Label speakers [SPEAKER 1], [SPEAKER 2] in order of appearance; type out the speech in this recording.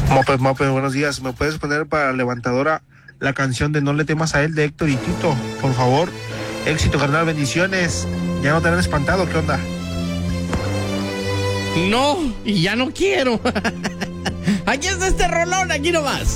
[SPEAKER 1] Moped, buenos días. ¿Me puedes poner para levantadora la canción de No le temas a él de Héctor y Tito? Por favor. Éxito, carnal, bendiciones. Ya no te han espantado, ¿qué onda?
[SPEAKER 2] No, y ya no quiero. Aquí está este rolón, aquí nomás.